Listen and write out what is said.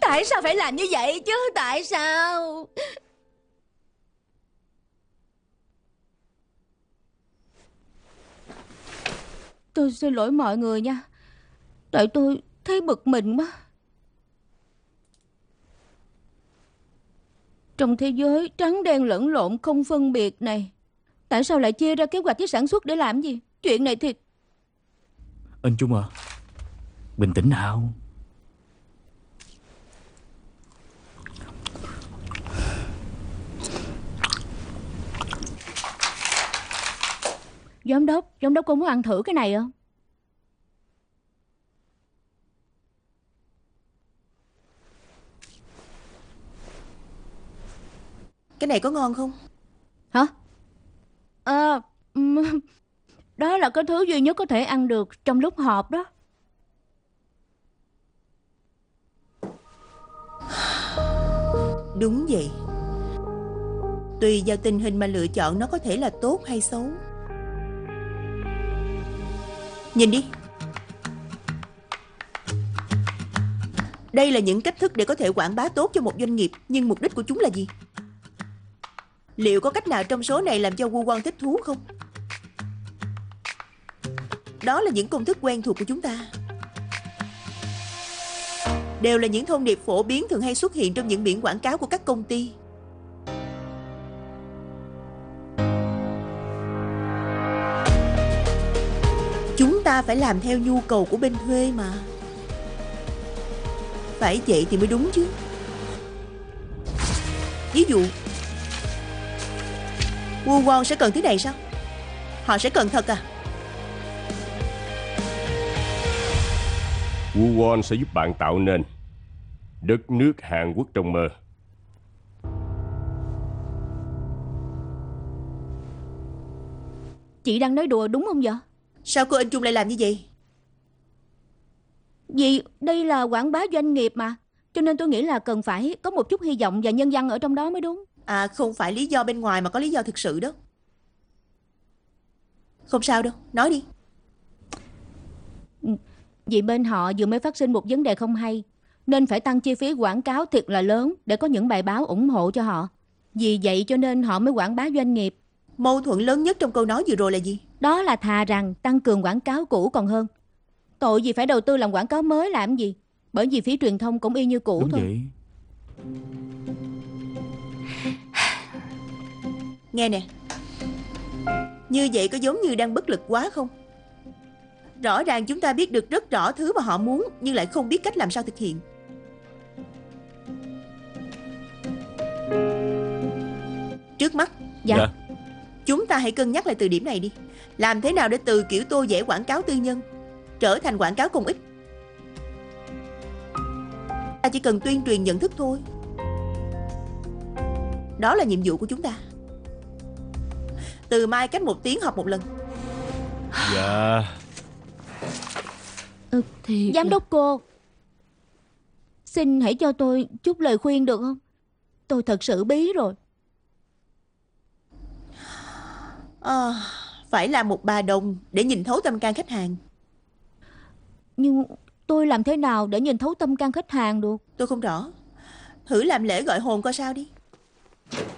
Tại sao phải làm như vậy chứ? Tại sao? Tôi xin lỗi mọi người nha. Tại tôi thấy bực mình quá. Trong thế giới trắng đen lẫn lộn không phân biệt này, tại sao lại chia ra kế hoạch với sản xuất để làm gì? Chuyện này thiệt. Anh Trung à, bình tĩnh nào. Giám đốc có muốn ăn thử cái này không? Cái này có ngon không? Hả? À, đó là cái thứ duy nhất có thể ăn được trong lúc họp đó. Đúng vậy. Tùy vào tình hình mà lựa chọn nó có thể là tốt hay xấu. Nhìn đi. Đây là những cách thức để có thể quảng bá tốt cho một doanh nghiệp. Nhưng mục đích của chúng là gì? Liệu có cách nào trong số này làm cho Woo thích thú không? Đó là những công thức quen thuộc của chúng ta. Đều là những thông điệp phổ biến thường hay xuất hiện trong những biển quảng cáo của các công ty. Chúng ta phải làm theo nhu cầu của bên thuê mà. Phải vậy thì mới đúng chứ. Ví dụ Woo sẽ cần thứ này sao? Họ sẽ cần thật à? Woo sẽ giúp bạn tạo nên đất nước Hàn Quốc trong mơ. Chị đang nói đùa đúng không vậy? Sao cô anh Trung lại làm như vậy? Vì đây là quảng bá doanh nghiệp mà, cho nên tôi nghĩ là cần phải có một chút hy vọng và nhân văn ở trong đó mới đúng. À, không phải lý do bên ngoài mà có lý do thực sự đó. Không sao đâu, nói đi. Vì bên họ vừa mới phát sinh một vấn đề không hay, nên phải tăng chi phí quảng cáo thiệt là lớn để có những bài báo ủng hộ cho họ. Vì vậy cho nên họ mới quảng bá doanh nghiệp. Mâu thuẫn lớn nhất trong câu nói vừa rồi là gì? Đó là thà rằng tăng cường quảng cáo cũ còn hơn. Tội gì phải đầu tư làm quảng cáo mới làm gì? Bởi vì phí truyền thông cũng y như cũ Đúng thôi. vậy. Nghe nè, như vậy có giống như đang bất lực quá không? Rõ ràng chúng ta biết được rất rõ thứ mà họ muốn, nhưng lại không biết cách làm sao thực hiện. Trước mắt, Dạ. chúng ta hãy cân nhắc lại từ điểm này đi. Làm thế nào để từ kiểu tô vẽ quảng cáo tư nhân trở thành quảng cáo công ích? Ta chỉ cần tuyên truyền nhận thức thôi. Đó là nhiệm vụ của chúng ta. Từ mai cách 1 tiếng họp một lần. Dạ. Thì giám đốc cô, xin hãy cho tôi chút lời khuyên được không? Tôi thật sự bí rồi. Phải là một bà đồng để nhìn thấu tâm can khách hàng. Nhưng tôi làm thế nào để nhìn thấu tâm can khách hàng được? Tôi không rõ. Thử làm lễ gọi hồn coi sao đi.